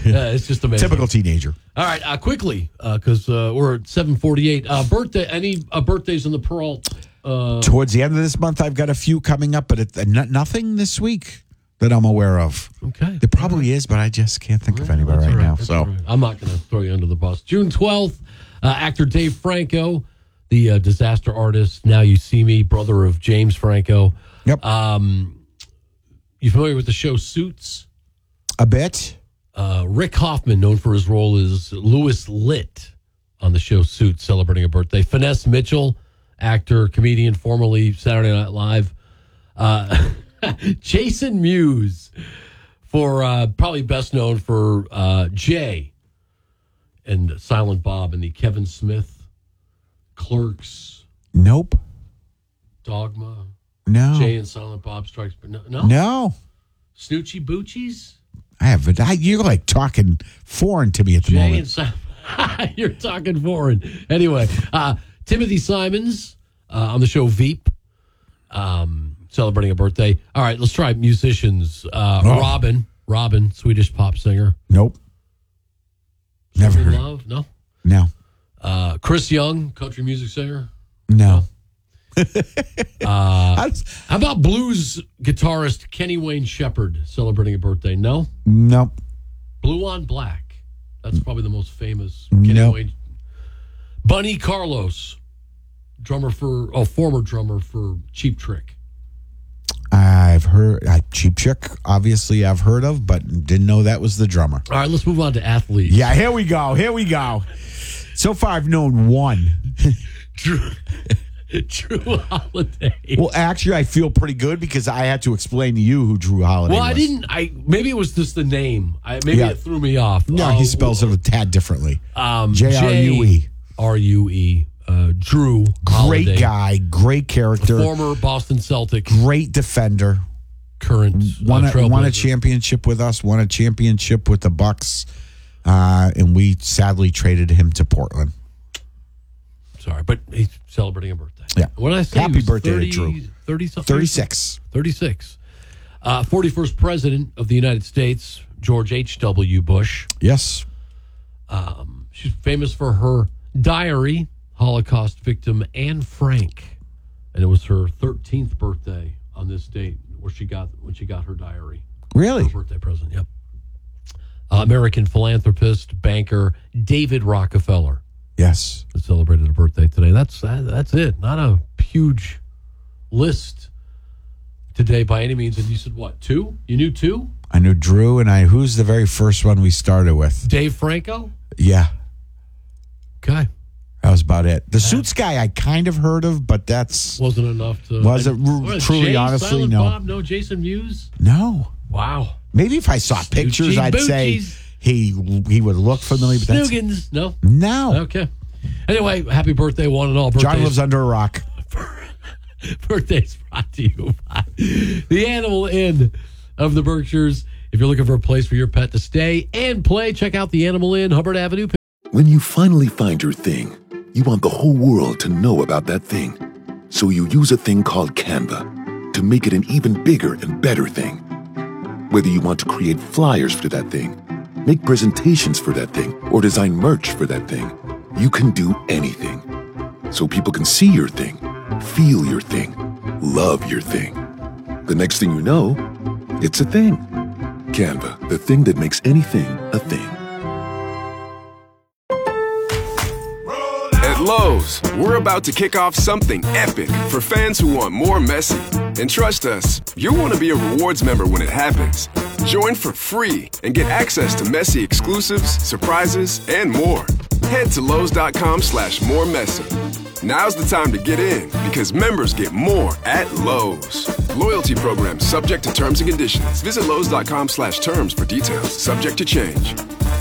It's just amazing. Typical teenager. All right, quickly, because we're at 7:48. Any birthdays in the Peralt? Towards the end of this month, I've got a few coming up, but nothing this week that I'm aware of. Okay. There probably is, but I just can't think of anybody right now. So I'm not going to throw you under the bus. June 12th, actor Dave Franco, the disaster artist, Now You See Me, brother of James Franco. Yep. You familiar with the show Suits? A bit. Rick Hoffman, known for his role as Louis Litt on the show Suits, celebrating a birthday. Finesse Mitchell, actor, comedian, formerly Saturday Night Live. Jason Mewes, for probably best known for Jay and Silent Bob and the Kevin Smith, Clerks. Nope. Dogma. No. Jay and Silent Bob Strikes. No. No. Snoochie Boochies. I haven't. You're like talking foreign to me at the moment. You're talking foreign. Anyway, Timothy Simons on the show Veep, celebrating a birthday. All right, let's try musicians. Robin, Swedish pop singer. Nope. Never heard. Love? No. Chris Young, country music singer. No. How about blues guitarist Kenny Wayne Shepherd celebrating a birthday? No? Nope. Blue on Black. That's probably the most famous Kenny Wayne. Bunny Carlos, former drummer for Cheap Trick. I've heard Cheap Trick, obviously I've heard of, but didn't know that was the drummer. All right, let's move on to athletes. Yeah, here we go. So far I've known one. Drew Holiday. Well, actually, I feel pretty good because I had to explain to you who Drew Holiday was. Well, maybe it was just the name. It threw me off. No, he spells it a tad differently. J-R-U-E. R-U-E. Drew Holiday. Great guy, great character. Former Boston Celtic. Great defender. Current won a championship with us, won a championship with the Bucks, and we sadly traded him to Portland. Sorry, but he's celebrating a birthday. Yeah. What did I say? Happy birthday to Drew. 36. 41st president of the United States, George H.W. Bush. Yes. She's famous for her diary, Holocaust victim Anne Frank. And it was her 13th birthday on this date when she got her diary. Really? Her birthday present, yep. American philanthropist, banker David Rockefeller. Yes. Celebrated a birthday today. That's it. Not a huge list today by any means. And you said what, 2? You knew 2? I knew Drew, and who's the very first one we started with? Dave Franco? Yeah. Okay. That was about it. The Suits guy I kind of heard of, but that's... Wasn't enough to... Was it truly, honestly, Silent no. Bob, no Jason Mewes? No. Wow. Maybe if I saw pictures, I'd say he would look familiar. But Snoogans? No? No. Okay. Anyway, happy birthday, one and all. John lives under a rock. Birthdays brought to you by the Animal Inn of the Berkshires. If you're looking for a place for your pet to stay and play, check out the Animal Inn, Hubbard Avenue. When you finally find your thing, you want the whole world to know about that thing. So you use a thing called Canva to make it an even bigger and better thing. Whether you want to create flyers for that thing, make presentations for that thing, or design merch for that thing, you can do anything. So people can see your thing, feel your thing, love your thing. The next thing you know, it's a thing. Canva, the thing that makes anything a thing. At Lowe's, we're about to kick off something epic for fans who want more Messi. And trust us, you'll want to be a rewards member when it happens. Join for free and get access to Messi exclusives, surprises, and more. Head to Lowe's.com/moremessy. Now's the time to get in because members get more at Lowe's. Loyalty program subject to terms and conditions. Visit Lowe's.com/terms for details. Subject to change.